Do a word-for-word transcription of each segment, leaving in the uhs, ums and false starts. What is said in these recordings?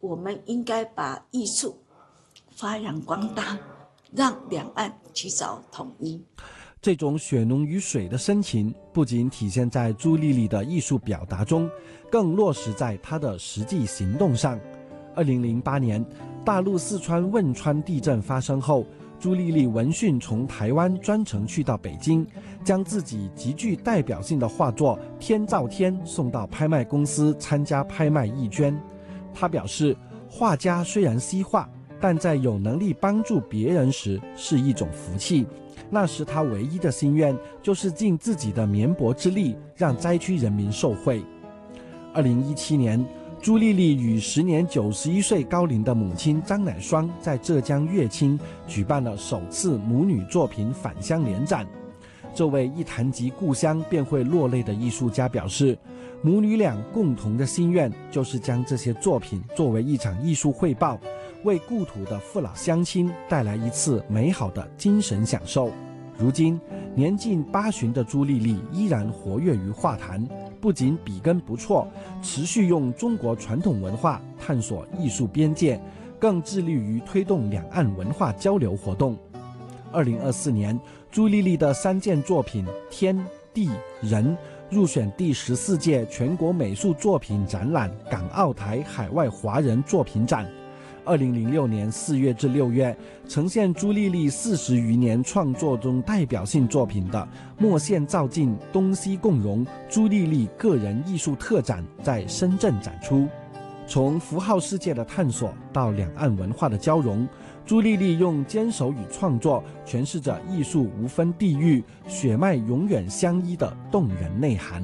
我们应该把艺术发扬光大，让两岸及早统一。 这种血浓于水的深情不仅体现在朱丽丽的艺术表达中，更落实在她的实际行动上。二零零八年，大陆四川汶川地震发生后，朱丽丽闻讯从台湾专程去到北京，将自己极具代表性的画作《天照天》送到拍卖公司参加拍卖义捐。她表示，画家虽然西画，但在有能力帮助别人时是一种福气。那时他唯一的心愿就是尽自己的绵薄之力，让灾区人民受惠。二零一七年，朱丽丽与时年九十一岁高龄的母亲张乃双在浙江乐清举办了首次母女作品返乡联展。这位一谈及故乡便会落泪的艺术家表示，母女俩共同的心愿就是将这些作品作为一场艺术汇报，为故土的父老乡亲带来一次美好的精神享受。如今年近八旬的朱丽丽依然活跃于画坛，不仅笔耕不辍，持续用中国传统文化探索艺术边界，更致力于推动两岸文化交流活动。二零二四年，朱丽丽的三件作品《天地人》入选第十四届全国美术作品展览港澳台海外华人作品展。二零零六年四月至六月，呈现朱丽丽四十余年创作中代表性作品的墨线照镜东西共融朱丽丽个人艺术特展在深圳展出。从符号世界的探索到两岸文化的交融，朱丽丽用坚守与创作诠释着艺术无分地域，血脉永远相依的动人内涵。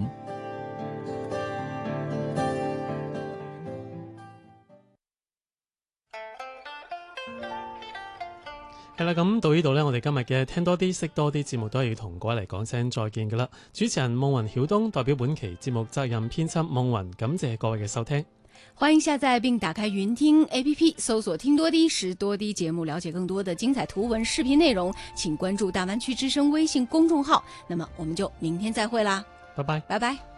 係啦，咁到呢度呢，我哋今日嘅聽多啲識多啲節目都係要同各位嚟講聲再見噶啦。主持人夢雲曉東代表本期節目責任編輯夢雲，感謝各位嘅收聽。 歡迎下載並打開雲聽 A P P， 搜索聽多啲識多啲節目，了解更多的精彩圖文視頻內容。請關注大灣區之聲微信公眾號。那麼我們就明天再會啦， 拜拜， 拜拜。